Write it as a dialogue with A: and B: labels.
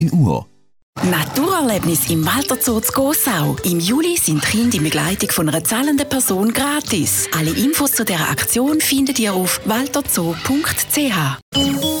A: in Uhr.
B: Naturerlebnis im Walter Zoo zu Gossau. Im Juli sind Kinder in Begleitung von einer zahlenden Person gratis. Alle Infos zu dieser Aktion findet ihr auf walterzoo.ch.